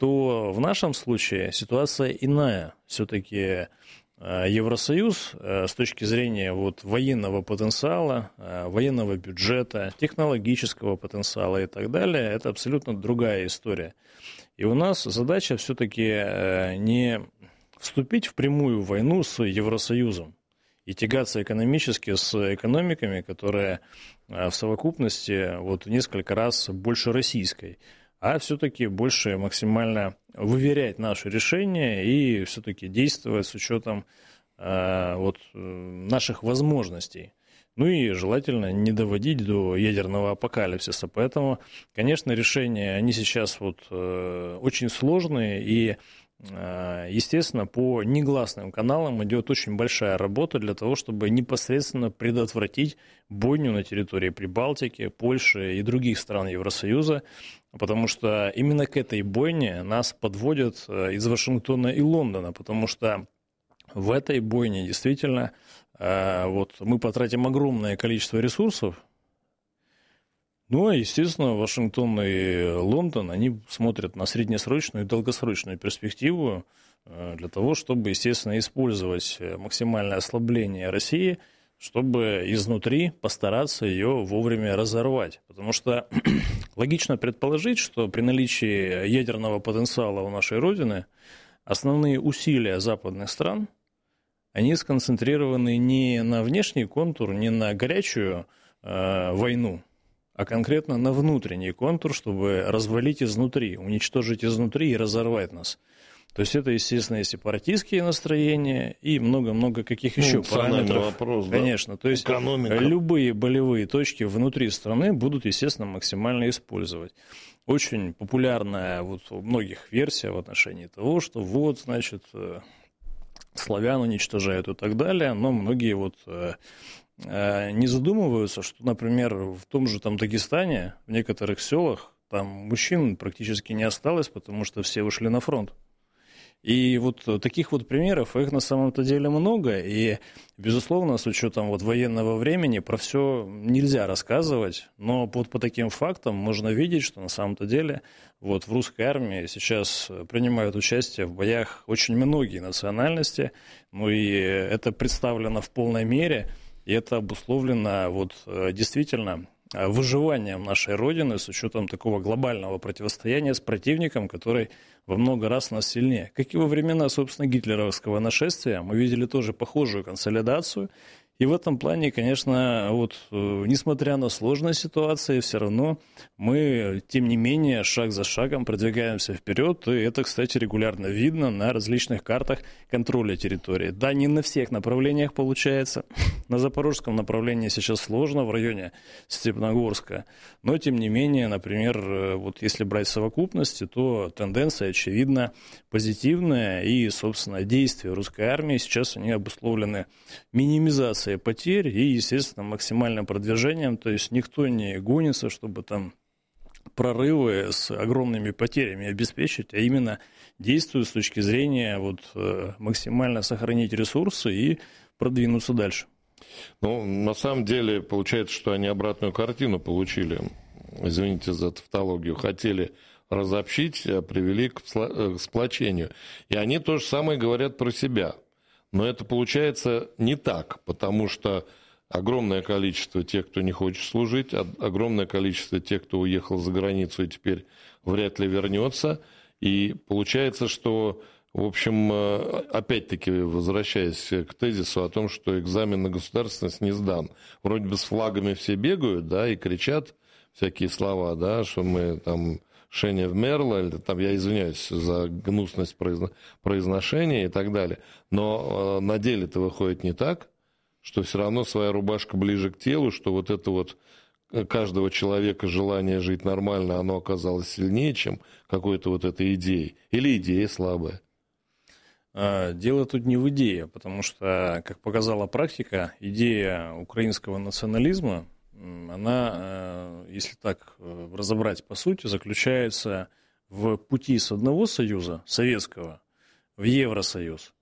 то в нашем случае ситуация иная. Все-таки Евросоюз с точки зрения вот военного потенциала, военного бюджета, технологического потенциала и так далее, это абсолютно другая история. И у нас задача все-таки не вступить в прямую войну с Евросоюзом и тягаться экономически с экономиками, которые в совокупности вот в несколько раз больше российской, а все-таки больше максимально выверять наши решения и все-таки действовать с учетом наших возможностей. Ну и желательно не доводить до ядерного апокалипсиса. Поэтому, конечно, решения, они сейчас очень сложные, и, естественно, по негласным каналам идет очень большая работа для того, чтобы непосредственно предотвратить бойню на территории Прибалтики, Польши и других стран Евросоюза, потому что именно к этой бойне нас подводят из Вашингтона и Лондона, потому что в этой бойне действительно мы потратим огромное количество ресурсов. Ну, а, естественно, Вашингтон и Лондон, они смотрят на среднесрочную и долгосрочную перспективу для того, чтобы, естественно, использовать максимальное ослабление России, чтобы изнутри постараться ее вовремя разорвать. Потому что логично предположить, что при наличии ядерного потенциала у нашей Родины основные усилия западных стран, они сконцентрированы не на внешний контур, не на горячую войну, а конкретно на внутренний контур, чтобы развалить изнутри, уничтожить изнутри и разорвать нас. То есть это, естественно, и сепаратистские настроения, и много-много каких еще параметров. Вопрос, конечно. Да? То есть экономика. Любые болевые точки внутри страны будут, естественно, максимально использовать. Очень популярная у многих версия в отношении того, что славян уничтожают и так далее, но многие не задумываются, что, например, в том же Дагестане, в некоторых селах, там мужчин практически не осталось, потому что все ушли на фронт. И таких примеров, их на самом-то деле много, и, безусловно, с учетом военного времени про все нельзя рассказывать, но по таким фактам можно видеть, что на самом-то деле в русской армии сейчас принимают участие в боях очень многие национальности, и это представлено в полной мере, и это обусловлено действительно выживанием нашей Родины с учетом такого глобального противостояния с противником, который во много раз нас сильнее. Как и во времена, собственно, гитлеровского нашествия, мы видели тоже похожую консолидацию. И в этом плане, конечно, несмотря на сложные ситуации, все равно мы, тем не менее, шаг за шагом продвигаемся вперед. И это, кстати, регулярно видно на различных картах контроля территории. Да, не на всех направлениях получается. На запорожском направлении сейчас сложно, в районе Степногорска. Но, тем не менее, например, если брать совокупности, то тенденция, очевидно, позитивная. И, собственно, действия русской армии сейчас они обусловлены минимизацией потерь и, естественно, максимальным продвижением. То есть никто не гонится, чтобы прорывы с огромными потерями обеспечить, а именно действуют с точки зрения максимально сохранить ресурсы и продвинуться дальше. На самом деле, получается, что они обратную картину получили. Извините за тавтологию. Хотели разобщить, а привели к сплочению. И они то же самое говорят про себя. Но это получается не так, потому что огромное количество тех, кто не хочет служить, огромное количество тех, кто уехал за границу и теперь вряд ли вернется. И получается, что, в общем, опять-таки, возвращаясь к тезису о том, что экзамен на государственность не сдан. Вроде бы с флагами все бегают, да, и кричат всякие слова, да, что мы Шеня в Мерла, или я извиняюсь за гнусность произношения и так далее. Но на деле-то выходит не так, что все равно своя рубашка ближе к телу, что каждого человека желание жить нормально, оно оказалось сильнее, чем какой-то этой идеей. Или идея слабая. Дело тут не в идее, потому что, как показала практика, идея украинского национализма, она, если так разобрать по сути, заключается в пути с одного союза, советского, в Евросоюз,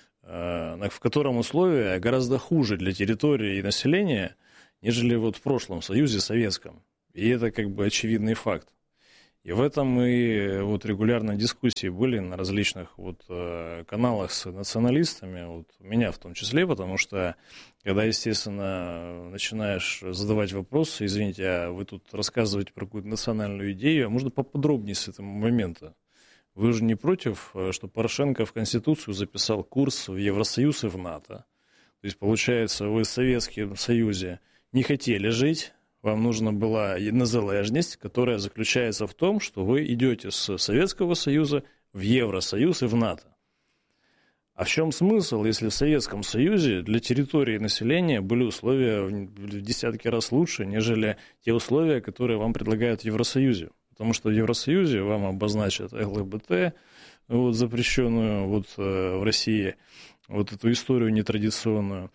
в котором условия гораздо хуже для территории и населения, нежели в прошлом Союзе Советском. И это очевидный факт. И в этом и вот регулярно дискуссии были на различных вот каналах с националистами, вот меня в том числе, потому что когда, естественно, начинаешь задавать вопросы, извините, а вы тут рассказываете про какую-то национальную идею, а можно поподробнее с этого момента? Вы же не против, что Порошенко в Конституцию записал курс в Евросоюз и в НАТО? То есть, получается, вы в Советском Союзе не хотели жить, вам нужна была незалежность, которая заключается в том, что вы идете с Советского Союза в Евросоюз и в НАТО. А в чем смысл, если в Советском Союзе для территории населения были условия в десятки раз лучше, нежели те условия, которые вам предлагают в Евросоюзе? Потому что в Евросоюзе вам обозначат ЛГБТ, вот, запрещенную вот, в России, вот эту историю нетрадиционную,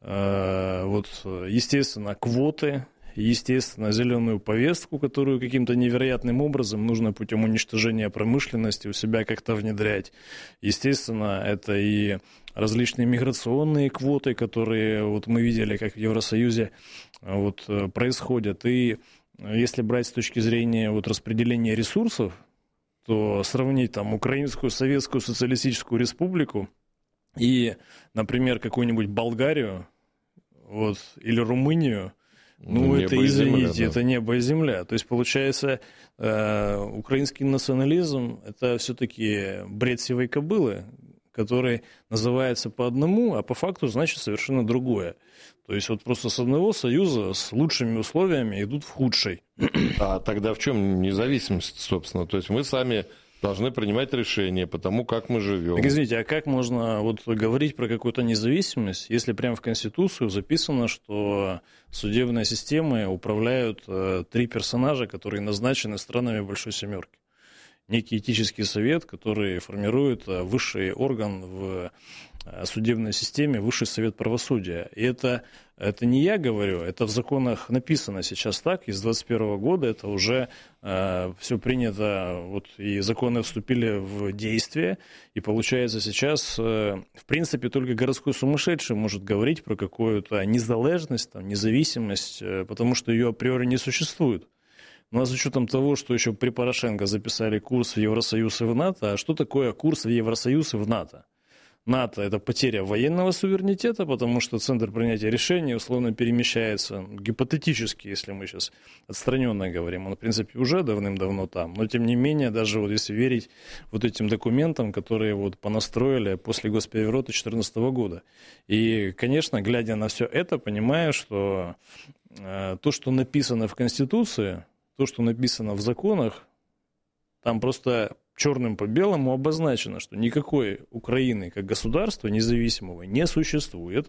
вот, естественно, квоты, естественно, зеленую повестку, которую каким-то невероятным образом нужно путем уничтожения промышленности у себя как-то внедрять. Естественно, это и различные миграционные квоты, которые вот мы видели, как в Евросоюзе вот, происходят. И если брать с точки зрения вот, распределения ресурсов, то сравнить там Украинскую Советскую Социалистическую Республику и, например, какую-нибудь Болгарию вот, или Румынию, ну, это, извините, земля, да. Это небо и земля. То есть, получается, украинский национализм – это все-таки бред сивой кобылы, который называется по одному, а по факту значит совершенно другое. То есть, вот просто с одного союза с лучшими условиями идут в худший. А тогда в чем независимость, собственно? То есть, мы сами должны принимать решения по тому, как мы живем. Так, извините, а как можно вот говорить про какую-то независимость, если прямо в Конституцию записано, что судебной системой управляют 3 персонажа, которые назначены странами Большой Семерки? Некий этический совет, который формирует высший орган в судебной системе, Высший совет правосудия. И это не я говорю, это в законах написано сейчас так, из 2021 года это уже все принято, вот, и законы вступили в действие, и получается сейчас, в принципе, только городской сумасшедший может говорить про какую-то незалежность, там, независимость, потому что ее априори не существует. Ну, а с учетом того, что еще при Порошенко записали курс в Евросоюз и в НАТО, а что такое курс в Евросоюз и в НАТО? НАТО – это потеря военного суверенитета, потому что центр принятия решений условно перемещается, гипотетически, если мы сейчас отстраненно говорим, он, в принципе, уже давным-давно там, но, тем не менее, даже вот если верить вот этим документам, которые вот понастроили после госпереворота 2014 года. И, конечно, глядя на все это, понимаю, что то, что написано в Конституции, то, что написано в законах, там просто черным по белому обозначено, что никакой Украины как государства независимого не существует,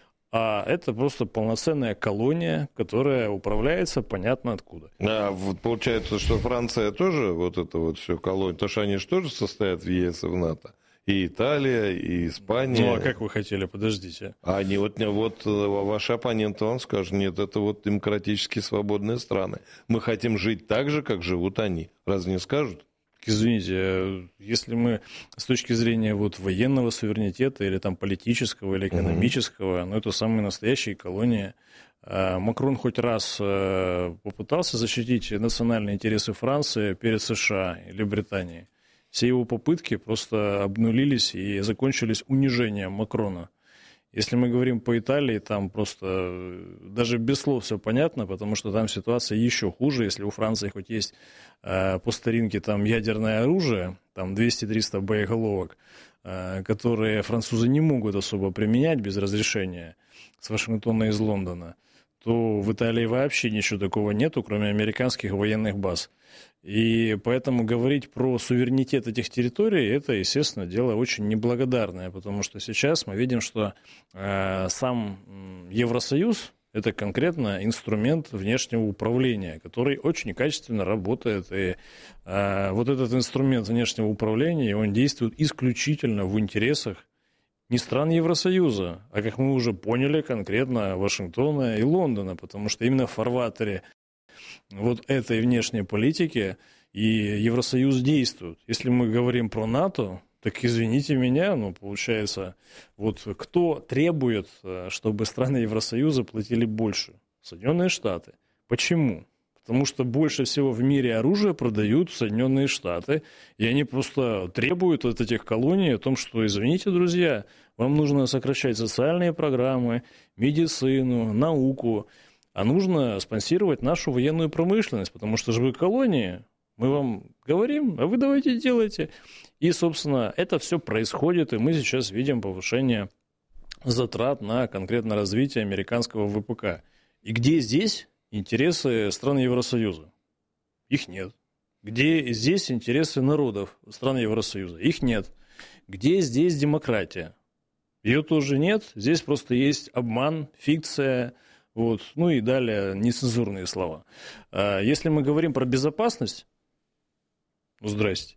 а это просто полноценная колония, которая управляется понятно откуда. А вот получается, что Франция тоже вот это вот все колония, потому что они же тоже состоят в ЕС и в НАТО. И Италия, и Испания. Ну, а как вы хотели? Подождите. А они вот ваши оппоненты вам скажут, нет, это вот демократические свободные страны. Мы хотим жить так же, как живут они. Разве не скажут? Извините, если мы с точки зрения вот военного суверенитета или там политического или экономического, ну, это самые настоящие колонии. Макрон хоть раз попытался защитить национальные интересы Франции перед США или Британией. Все его попытки просто обнулились и закончились унижением Макрона. Если мы говорим по Италии, там просто даже без слов все понятно, потому что там ситуация еще хуже. Если у Франции хоть есть по старинке там ядерное оружие, там 200-300 боеголовок, которые французы не могут особо применять без разрешения с Вашингтона из Лондона, то в Италии вообще ничего такого нету, кроме американских военных баз. И поэтому говорить про суверенитет этих территорий, это, естественно, дело очень неблагодарное, потому что сейчас мы видим, что сам Евросоюз – это конкретно инструмент внешнего управления, который очень качественно работает. И вот этот инструмент внешнего управления, он действует исключительно в интересах не стран Евросоюза, а, как мы уже поняли, конкретно Вашингтона и Лондона, потому что именно в фарватере вот этой внешней политики и Евросоюз действует. Если мы говорим про НАТО, так извините меня, ну, получается, вот кто требует, чтобы страны Евросоюза платили больше? Соединенные Штаты. Почему? Потому что больше всего в мире оружия продают Соединенные Штаты. И они просто требуют от этих колоний о том, что, извините, друзья, вам нужно сокращать социальные программы, медицину, науку, а нужно спонсировать нашу военную промышленность, потому что же вы колонии, мы вам говорим, а вы давайте делайте. И, собственно, это все происходит, и мы сейчас видим повышение затрат на конкретное развитие американского ВПК. И где здесь интересы стран Евросоюза? Их нет. Где здесь интересы народов стран Евросоюза? Их нет. Где здесь демократия? Ее тоже нет. Здесь просто есть обман, фикция, вот, ну и далее нецензурные слова. Если мы говорим про безопасность, ну, здрасте.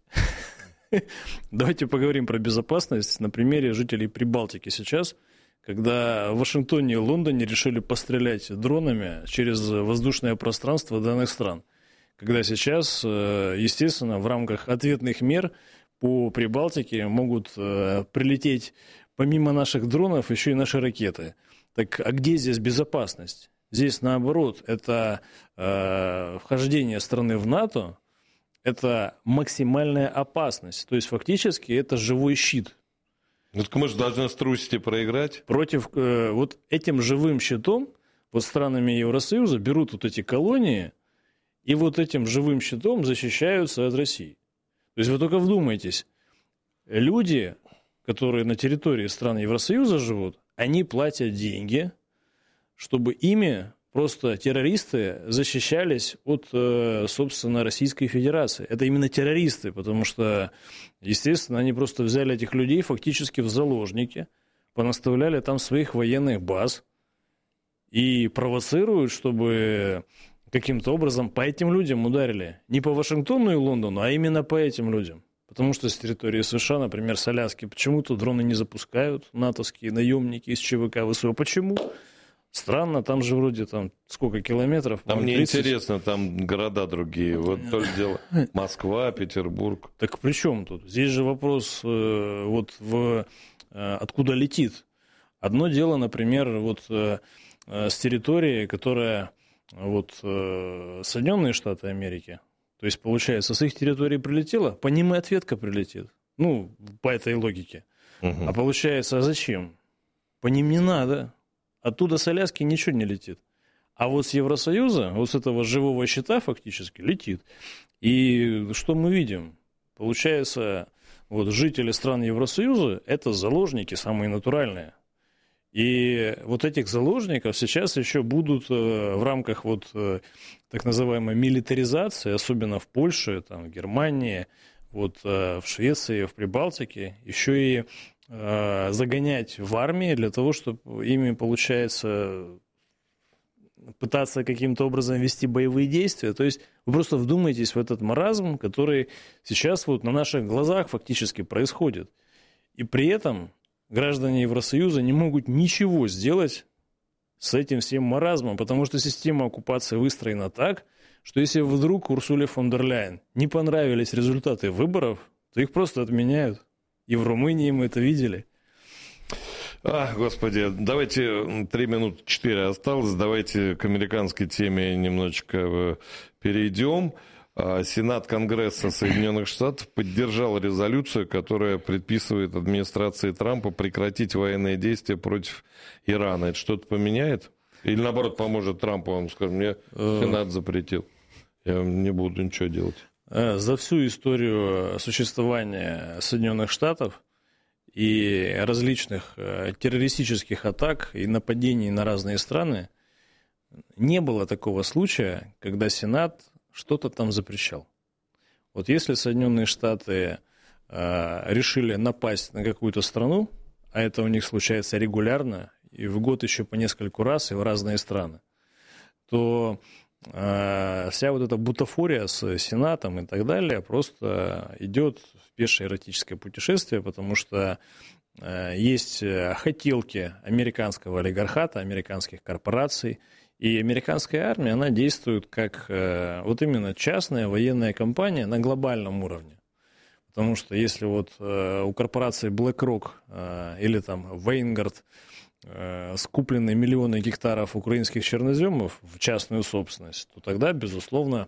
Давайте поговорим про безопасность на примере жителей Прибалтики сейчас, когда в Вашингтоне и Лондоне решили пострелять дронами через воздушное пространство данных стран. Когда сейчас, естественно, в рамках ответных мер по Прибалтике могут прилететь помимо наших дронов еще и наши ракеты. Так а где здесь безопасность? Здесь, наоборот, это вхождение страны в НАТО, это максимальная опасность. То есть, фактически, это живой щит. Ну, так мы же должны струсить и проиграть. Против вот этим живым щитом, вот странами Евросоюза берут вот эти колонии, и вот этим живым щитом защищаются от России. То есть вы только вдумайтесь, люди, которые на территории стран Евросоюза живут, они платят деньги, чтобы ими просто террористы защищались от, собственно, Российской Федерации. Это именно террористы, потому что, естественно, они просто взяли этих людей фактически в заложники, понаставляли там своих военных баз и провоцируют, чтобы каким-то образом по этим людям ударили. Не по Вашингтону и Лондону, а именно по этим людям. Потому что с территории США, например, с Аляски, почему-то дроны не запускают, натовские наемники из ЧВК ВСУ. Почему? Странно, там же вроде там сколько километров? Там мне интересно, там города другие. Вот только дело Москва, Петербург. Так при чем тут? Здесь же вопрос откуда летит. Одно дело, например, вот с территории, которая Соединенные Штаты Америки. То есть, получается, с их территории прилетело, по ним и ответка прилетит. Ну, по этой логике. А получается, а зачем? По ним не надо. Оттуда с Аляски ничего не летит. А вот с Евросоюза, вот с этого живого щита фактически летит. И что мы видим? Получается, вот жители стран Евросоюза – это заложники самые натуральные. И вот этих заложников сейчас еще будут в рамках так называемой милитаризации, особенно в Польше, там, в Германии, в Швеции, в Прибалтике, еще и загонять в армии для того, чтобы ими, получается, пытаться каким-то образом вести боевые действия. То есть вы просто вдумайтесь в этот маразм, который сейчас на наших глазах фактически происходит. И при этом граждане Евросоюза не могут ничего сделать с этим всем маразмом, потому что система оккупации выстроена так, что если вдруг Урсуле фон дер Ляйен не понравились результаты выборов, то их просто отменяют. И в Румынии мы это видели. Господи, давайте 3 минуты 4 осталось, давайте к американской теме немножечко перейдем. Сенат Конгресса Соединенных Штатов поддержал резолюцию, которая предписывает администрации Трампа прекратить военные действия против Ирана. Это что-то поменяет? Или наоборот поможет Трампу? Он скажет, мне Сенат запретил, я не буду ничего делать. За всю историю существования Соединенных Штатов и различных террористических атак и нападений на разные страны не было такого случая, когда Сенат что-то там запрещал. Вот если Соединенные Штаты решили напасть на какую-то страну, а это у них случается регулярно, и в год еще по нескольку раз, и в разные страны, то вся вот эта бутафория с Сенатом и так далее просто идет в пешее эротическое путешествие, потому что есть хотелки американского олигархата, американских корпораций, и американская армия, она действует как именно частная военная компания на глобальном уровне. Потому что если у корпорации BlackRock или там Vanguard скуплены миллионы гектаров украинских черноземов в частную собственность, то тогда, безусловно,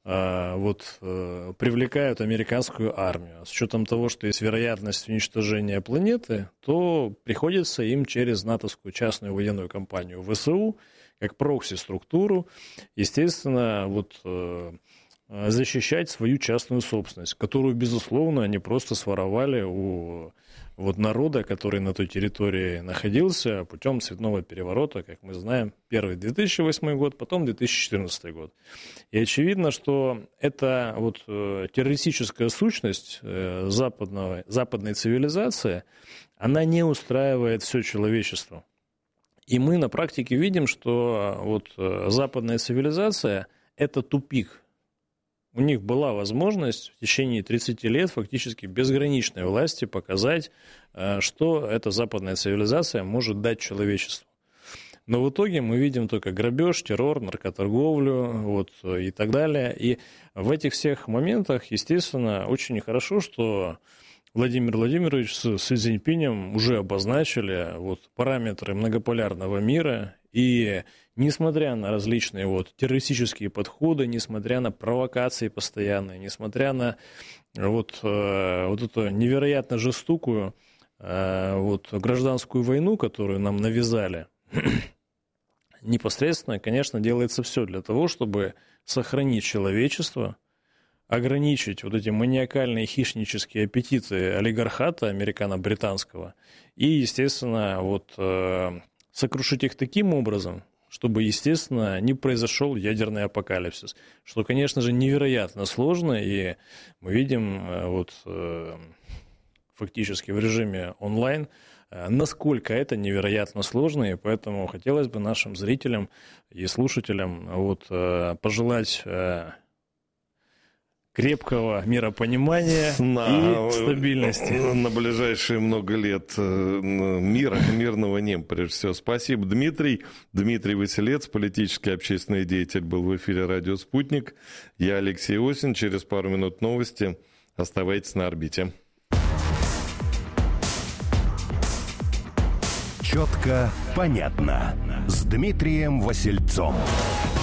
привлекают американскую армию. С учетом того, что есть вероятность уничтожения планеты, то приходится им через натовскую частную военную компанию ВСУ, как прокси-структуру, естественно, защищать свою частную собственность, которую, безусловно, они просто своровали у народа, который на той территории находился путем цветного переворота, как мы знаем, первый 2008 год, потом 2014 год. И очевидно, что эта террористическая сущность западной цивилизации, она не устраивает все человечество. И мы на практике видим, что западная цивилизация – это тупик. У них была возможность в течение 30 лет фактически безграничной власти показать, что эта западная цивилизация может дать человечеству. Но в итоге мы видим только грабеж, террор, наркоторговлю и так далее. И в этих всех моментах, естественно, очень нехорошо, что Владимир Владимирович с Си Цзиньпинем уже обозначили параметры многополярного мира. И несмотря на различные террористические подходы, несмотря на провокации постоянные, несмотря на эту невероятно жестокую гражданскую войну, которую нам навязали, непосредственно, конечно, делается все для того, чтобы сохранить человечество, ограничить эти маниакальные хищнические аппетиты олигархата американо-британского и, естественно, сокрушить их таким образом, чтобы, естественно, не произошел ядерный апокалипсис, что, конечно же, невероятно сложно, и мы видим фактически в режиме онлайн, насколько это невероятно сложно, и поэтому хотелось бы нашим зрителям и слушателям пожелать крепкого миропонимания и стабильности. На ближайшие много лет мирного неба, прежде всего. Спасибо, Дмитрий. Дмитрий Василец, политический и общественный деятель, был в эфире «Радио Спутник». Я Алексей Осин. Через пару минут новости. Оставайтесь на орбите. Четко, понятно. С Дмитрием Васильцом.